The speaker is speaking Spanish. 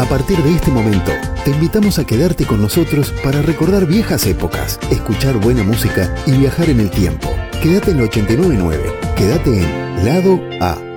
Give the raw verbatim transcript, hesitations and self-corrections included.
A partir de este momento, te invitamos a quedarte con nosotros para recordar viejas épocas, escuchar buena música y viajar en el tiempo. Quédate en ochenta y nueve punto nueve. Quédate en Lado A.